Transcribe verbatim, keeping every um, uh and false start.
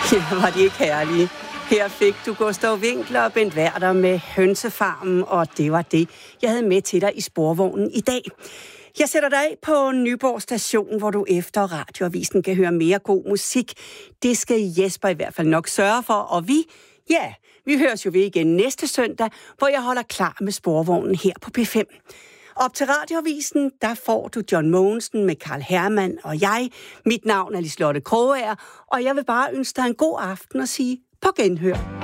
Ja, var de ikke herlige? Her fik du Gustav Winkler og Bent Werther med Hønsefarmen, og det var det, jeg havde med til dig i sporvognen i dag. Jeg sætter dig af på Nyborg Station, hvor du efter radioavisen kan høre mere god musik. Det skal Jesper i hvert fald nok sørge for, og vi, ja, vi høres jo ved igen næste søndag, hvor jeg holder klar med sporvognen her på P fem. Op til radioavisen, der får du John Mogensen med Karl Hermann og jeg. Mit navn er Liselotte Krogager, og jeg vil bare ønske dig en god aften og sige på genhør.